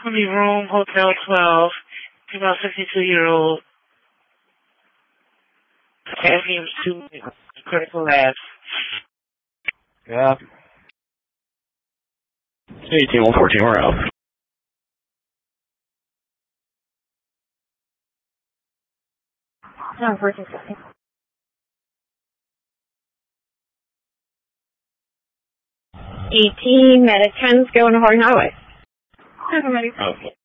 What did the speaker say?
20 room, Hotel 12, female 62-year-old, ambulance 2, critical labs. Yeah. 18114, we're out. No, 1460. 18, medic 10's going to Harding Highway. Okay.